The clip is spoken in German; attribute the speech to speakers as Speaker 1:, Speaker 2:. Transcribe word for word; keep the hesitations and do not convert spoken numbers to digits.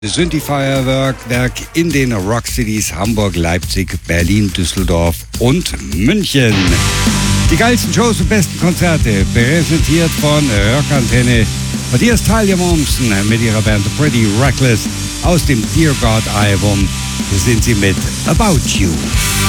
Speaker 1: Synthi-Feuerwerk in den Rockcities Hamburg, Leipzig, Berlin, Düsseldorf und München. Die geilsten Shows und besten Konzerte, präsentiert von Rockantenne. Und hier ist Talia Momsen mit ihrer Band Pretty Reckless aus dem Dear God Album. Hier sind sie mit About You.